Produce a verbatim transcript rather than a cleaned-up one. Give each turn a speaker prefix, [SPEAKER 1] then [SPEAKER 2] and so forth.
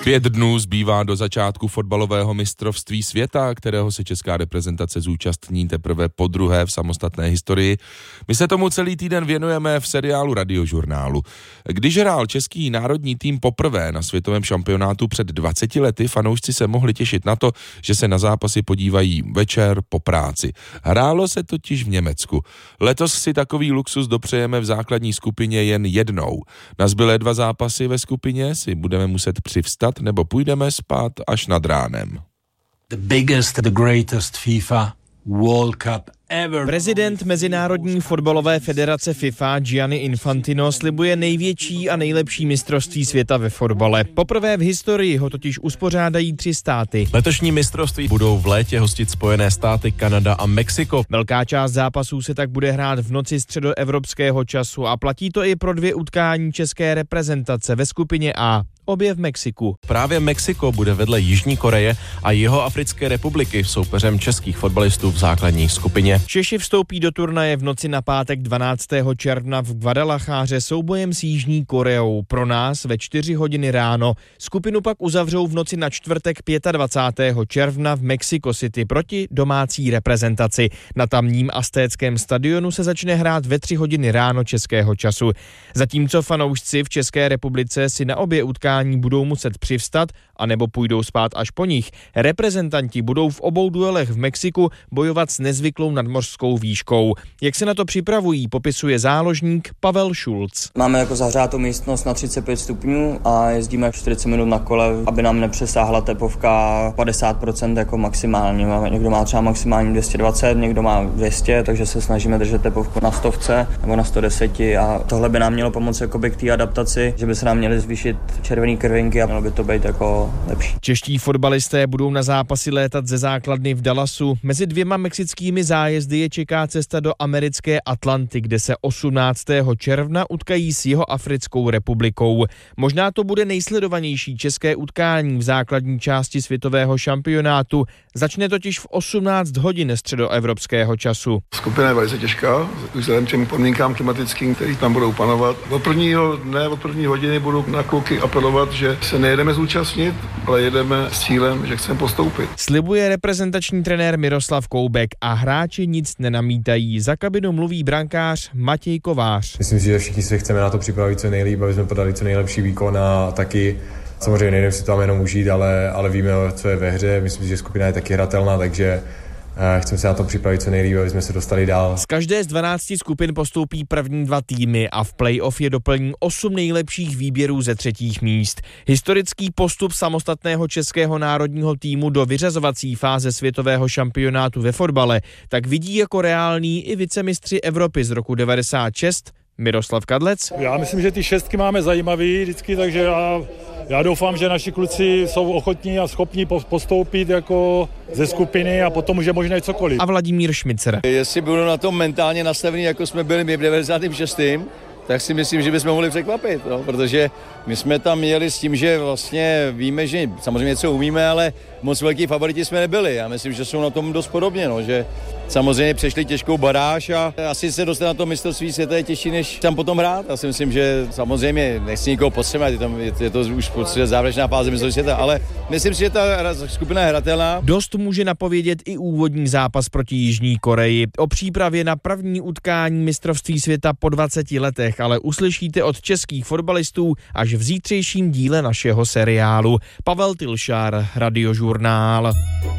[SPEAKER 1] Pět dnů zbývá do začátku fotbalového mistrovství světa, kterého se česká reprezentace zúčastní teprve podruhé v samostatné historii. My se tomu celý týden věnujeme v seriálu Radiožurnálu. Když hrál český národní tým poprvé na světovém šampionátu před dvaceti lety, fanoušci se mohli těšit na to, že se na zápasy podívají večer po práci. Hrálo se totiž v Německu. Letos si takový luxus dopřejeme v základní skupině jen jednou. Na zbylé dva zápasy ve skupině si budeme muset přivstat nebo půjdeme spát až nad ránem.
[SPEAKER 2] The biggest, the greatest FIFA World Cup ever.
[SPEAKER 3] Prezident Mezinárodní fotbalové federace FIFA Gianni Infantino slibuje největší a nejlepší mistrovství světa ve fotbale. Poprvé v historii ho totiž uspořádají tři státy.
[SPEAKER 4] Letošní mistrovství budou v létě hostit Spojené státy, Kanada a Mexiko.
[SPEAKER 3] Velká část zápasů se tak bude hrát v noci středoevropského času a platí to i pro dvě utkání české reprezentace ve skupině A. Obě v Mexiku.
[SPEAKER 4] Právě Mexiko bude vedle Jižní Koreje a Jihoafrické republiky soupeřem českých fotbalistů v základní skupině.
[SPEAKER 3] Češi vstoupí do turnaje v noci na pátek dvanáctého června v Guadalajáře soubojem s Jižní Koreou. Pro nás ve čtyři hodiny ráno. Skupinu pak uzavřou v noci na čtvrtek dvacátého pátého června v Mexico City proti domácí reprezentaci. Na tamním aztéckém stadionu se začne hrát ve tři hodiny ráno českého času. Zatímco fanoušci v České republice si na obě utkání budou muset přivstat, anebo půjdou spát až po nich. Reprezentanti budou v obou duelech v Mexiku bojovat s nezvyklou nadmořskou výškou. Jak se na to připravují, popisuje záložník Pavel Šulc.
[SPEAKER 5] Máme jako zahřátou místnost na třicet pět stupňů a jezdíme čtyřicet minut na kole, aby nám nepřesáhla tepovka padesát procent jako maximálně. Někdo má třeba maximálně dvě stě dvacet, někdo má dvě stě, takže se snažíme držet tepovku na stovce nebo na sto deset a tohle by nám mělo pomoct jako k té adaptaci, že by se nám měly zvýšit červený krvinky a mělo by to být jako lepší.
[SPEAKER 3] Čeští fotbalisté budou na zápasy létat ze základny v Dallasu. Mezi dvěma mexickými zájezdy je čeká cesta do americké Atlanty, kde se osmnáctého června utkají s Jihoafrickou republikou. Možná to bude nejsledovanější české utkání v základní části světového šampionátu. Začne totiž v osmnáct hodin středoevropského času.
[SPEAKER 6] Skupina je velice těžká, vzhledem těm podmínkám klimatickým, které tam budou panovat. Od prvního dne, od první hodiny budu na kluky apelovat, že se nejedeme zúčastnit, ale jedeme s cílem, že chceme postoupit.
[SPEAKER 3] Slibuje reprezentační trenér Miroslav Koubek a hráči nic nenamítají. Za kabinu mluví brankář Matěj Kovář.
[SPEAKER 7] Myslím si, že všichni se chceme na to připravit co nejlíp, aby jsme podali co nejlepší výkon a taky samozřejmě nejdeme si to tam jenom užít, ale, ale víme, co je ve hře. Myslím si, že skupina je taky hratelná, takže chceme se na to připravit co nejlíp, aby jsme se dostali dál.
[SPEAKER 3] Z každé z dvanácti skupin postoupí první dva týmy a v play-off je doplní osm nejlepších výběrů ze třetích míst. Historický postup samostatného českého národního týmu do vyřazovací fáze světového šampionátu ve fotbale tak vidí jako reálný i vicemistři Evropy z roku devadesát šest Miroslav Kadlec.
[SPEAKER 8] Já myslím, že ty šestky máme zajímavý vždycky, takže já, já doufám, že naši kluci jsou ochotní a schopní postoupit jako ze skupiny a potom už je možné cokoliv.
[SPEAKER 3] A Vladimír Šmicer.
[SPEAKER 9] Jestli budou na tom mentálně nastavení, jako jsme byli my v devadesátém šestém tak si myslím, že bychom mohli překvapit, no, protože my jsme tam jeli s tím, že vlastně víme, že samozřejmě něco umíme, ale moc velký favoriti jsme nebyli. Já myslím, že jsou na tom dost podobně, no, že samozřejmě přešli těžkou baráž a asi se dostat na to mistrovství světa je těžší, než tam potom hrát. Já si myslím, že samozřejmě nechci nikoho podsemat, je, tam, je, je to už závěrečná fáze mistrovství světa, ale myslím si, že ta skupina je hratelná.
[SPEAKER 3] Dost může napovědět i úvodní zápas proti Jižní Koreji. O přípravě na první utkání mistrovství světa po dvaceti letech ale uslyšíte od českých fotbalistů až v zítřejším díle našeho seriálu. Pavel Tilšár, Radiožurnál.